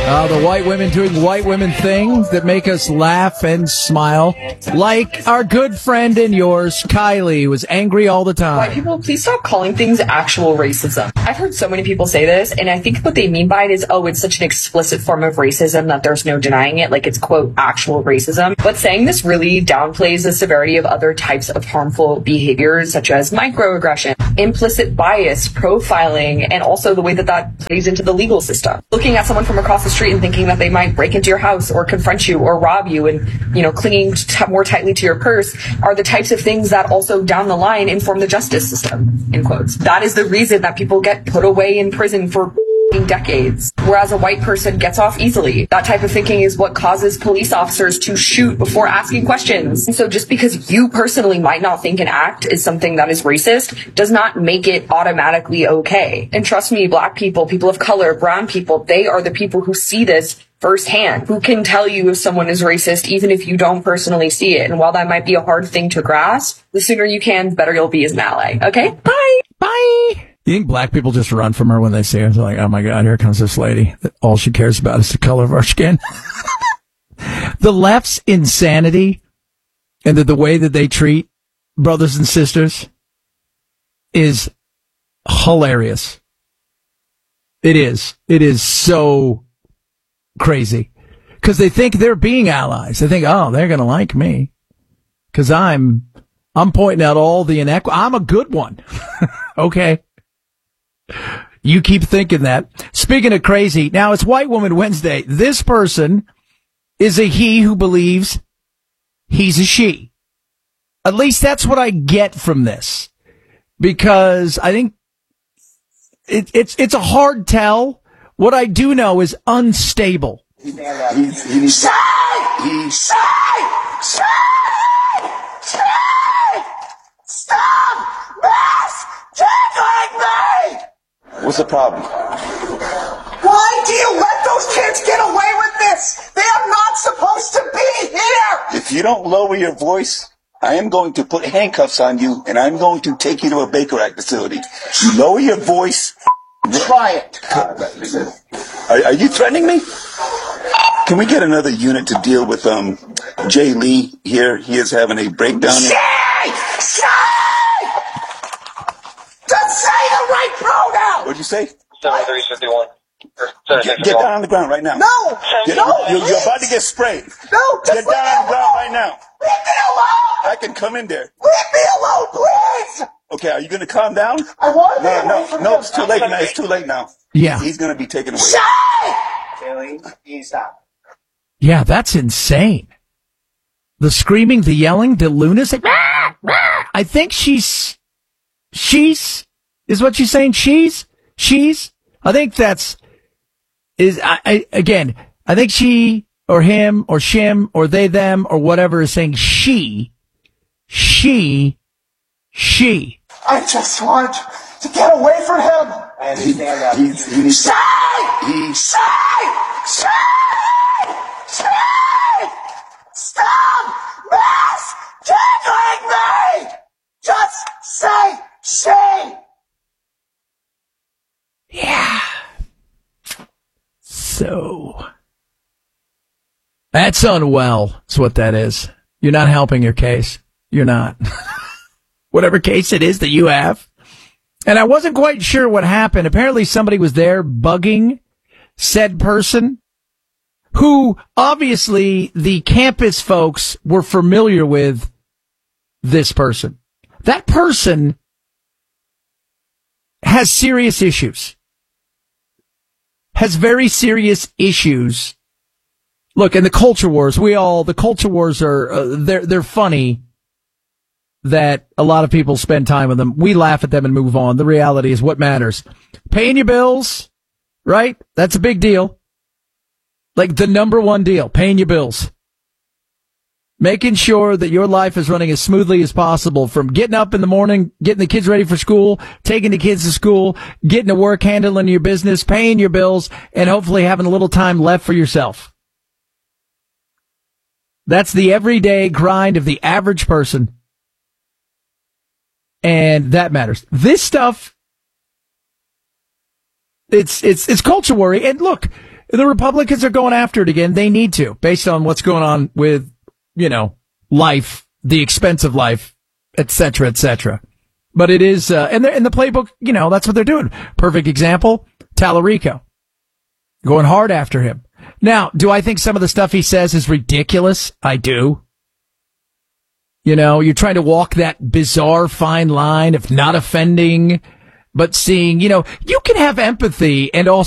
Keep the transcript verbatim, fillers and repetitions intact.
Uh, the white women doing white women things that make us laugh and smile. Like our good friend and yours, Kylie, who was angry all the time. White people, please stop calling things actual racism. I've heard so many people say this, and I think what they mean by it is, oh, it's such an explicit form of racism that there's no denying it, like it's, quote, actual racism. But saying this really downplays the severity of other types of harmful behaviors, such as microaggression, implicit bias, profiling, and also the way that that plays into the legal system. Looking at someone from across the street and thinking that they might break into your house or confront you or rob you and, you know, clinging t- more tightly to your purse are the types of things that also down the line inform the justice system, in quotes. That is the reason that people get put away in prison for decades, whereas a white person gets off easily. That type of thinking is what causes police officers to shoot before asking questions. And so just because you personally might not think an act is something that is racist does not make it automatically okay. And trust me, black people, people of color, brown people, they are the people who see this firsthand, who can tell you if someone is racist even if you don't personally see it. And while that might be a hard thing to grasp, the sooner you can, the better you'll be as an ally. Okay? Bye! Bye! You think black people just run from her when they see her? They're like, oh my God, here comes this lady. All she cares about is the color of our skin. The left's insanity and the, the way that they treat brothers and sisters is hilarious. It is. It is so crazy. Because they think they're being allies. They think, oh, they're going to like me. Because I'm, I'm pointing out all the inequity. I'm a good one. Okay. You keep thinking that. Speaking of crazy, now it's White Woman Wednesday. This person is a he who believes he's a she. At least that's what I get from this. Because I think it, it's it's a hard tell. What I do know is unstable. He's, he's, Shy! He's, Shy! Shy! Shy! Stop! Miss! Tickling me! What's the problem? Why do you let those kids get away with this? They are not supposed to be here! If you don't lower your voice, I am going to put handcuffs on you, and I'm going to take you to a Baker Act facility. You lower your voice. Try it. Are, are you threatening me? Can we get another unit to deal with um Jay Lee here? He is having a breakdown. Shay! Shay! Just say the right pronoun! What'd you say? seventy-three fifty-one. Get, get down on the ground right now. No! Get, no! You're, you're about to get sprayed. No! Get down on the ground right now. Leave me alone! I can come in there. Leave me alone, please! Okay, are you going to calm down? I want to. No, no, no, it's too late now. It's too late now. Yeah. He's going to be taken away. Shay! Bailey, you stop. Yeah, that's insane. The screaming, the yelling, the lunacy. I think she's, she's, is what she's saying? She's, she's, I think that's, is, I, I, again, I think she or him or shim or they, them or whatever is saying she, she, she. I just want to get away from him. I understand that. He's, he's, Shay! He's, Shay! Shay! Shay! Stop! Miss! Tickling me! Just say Shay! Yeah. So. That's unwell. That's what that is. You're not helping your case. You're not. Whatever case it is that you have. And I wasn't quite sure what happened. Apparently somebody was there bugging said person who obviously the campus folks were familiar with this person. That person has serious issues. Has very serious issues. Look, in the culture wars, we all, the culture wars are, uh, they're, they're funny. That a lot of people spend time with them. We laugh at them and move on. The reality is what matters. Paying your bills, right? That's a big deal. Like the number one deal, paying your bills. Making sure that your life is running as smoothly as possible, from getting up in the morning, getting the kids ready for school, taking the kids to school, getting to work, handling your business, paying your bills, and hopefully having a little time left for yourself. That's the everyday grind of the average person. And that matters. This stuff, it's, it's, it's culture worry. And look, The Republicans are going after it again. They need to, based on what's going on with, you know, life, the expense of life, et cetera, et cetera. But it is, uh, and in the playbook, you know, that's what they're doing. Perfect example, Tallarico. Going hard after him. Now, do I think some of the stuff he says is ridiculous? I do. You know, you're trying to walk that bizarre fine line of not offending, but seeing, you know, you can have empathy and also